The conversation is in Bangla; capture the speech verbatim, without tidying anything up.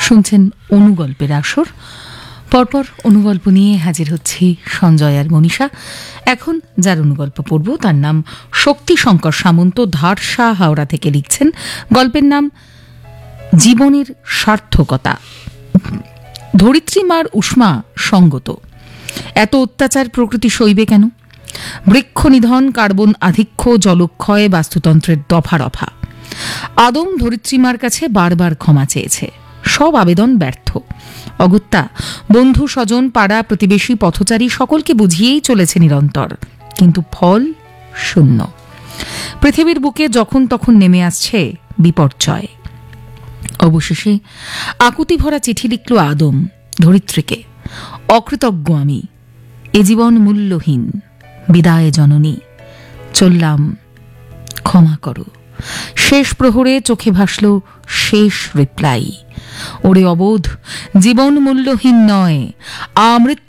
শুনছেন অনুগল্পের আসর। পরপর অনুগল্প নিয়ে হাজির হচ্ছি সঞ্জয় আর মনীষা। এখন যার অনুগল্প পড়ব তার নাম শক্তিশঙ্কর সামন্ত, ধারসা, হাওড়া থেকে লিখছেন। গল্পের নাম জীবনের সার্থকতা। ধরিত্রী মার উষ্মা সঙ্গত। এত অত্যাচার প্রকৃতি সইবে কেন? বৃক্ষ নিধন, কার্বন আধিক্য, জলক্ষয়, বাস্তুতন্ত্রের দফা রফা। আদম ধরিত্রীমার কাছে বারবার ক্ষমা চেয়েছে, সব আবেদন ব্যর্থ। অগত্যা বন্ধু স্বজন, পাড়া প্রতিবেশী, পথচারী সকলকে বুঝিয়েই চলেছে নিরন্তর, কিন্তু ফল শূন্য। পৃথিবীর বুকে যখন তখন নেমে আসছে বিপর্যয়। অবশেষে আকুতি ভরা চিঠি লিখল আদম ধরিত্রীকে। অকৃতজ্ঞ আমি, এ জীবন মূল্যহীন, বিদায় জননী, চললাম, ক্ষমা করো। শেষ প্রহরে চোখে ভাসল শেষ রিপ্লাই। ওরে অবোধ, জীবন মূল্যহীন নয়, আমৃত্যু